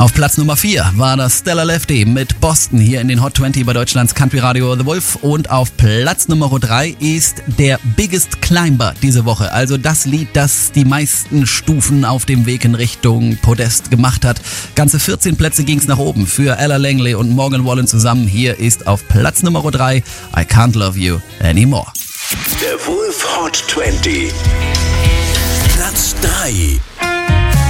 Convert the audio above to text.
Auf Platz Nummer 4 war das Stella Lefty mit Boston hier in den Hot 20 bei Deutschlands Country Radio The Wolf. Und auf Platz Nummer 3 ist der Biggest Climber diese Woche. Also das Lied, das die meisten Stufen auf dem Weg in Richtung Podest gemacht hat. Ganze 14 Plätze ging's nach oben für Ella Langley und Morgan Wallen zusammen. Hier ist auf Platz Nummer 3 I Can't Love You Anymore. The Wolf Hot 20. Platz 3.